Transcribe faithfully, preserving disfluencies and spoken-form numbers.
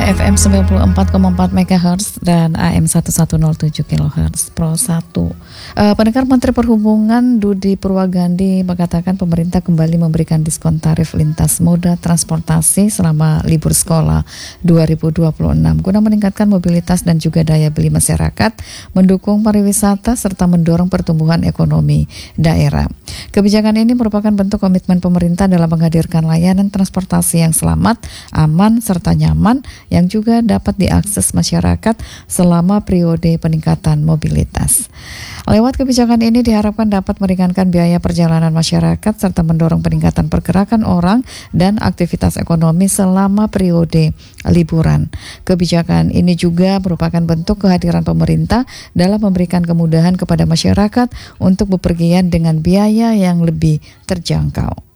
F M sembilan puluh empat koma empat megahertz dan A M seribu seratus tujuh kilohertz Pro satu. Uh, pendengar, Menteri Perhubungan Budi Purwagandi mengatakan pemerintah kembali memberikan diskon tarif lintas moda transportasi selama libur sekolah dua ribu dua puluh enam guna meningkatkan mobilitas dan juga daya beli masyarakat, mendukung pariwisata serta mendorong pertumbuhan ekonomi daerah. Kebijakan ini merupakan bentuk komitmen pemerintah dalam menghadirkan layanan transportasi yang selamat, aman, serta nyaman yang juga dapat diakses masyarakat selama periode peningkatan mobilitas. Lewat kebijakan ini diharapkan dapat meringankan biaya perjalanan masyarakat serta mendorong peningkatan pergerakan orang dan aktivitas ekonomi selama periode liburan. Kebijakan ini juga merupakan bentuk kehadiran pemerintah dalam memberikan kemudahan kepada masyarakat untuk bepergian dengan biaya yang lebih terjangkau.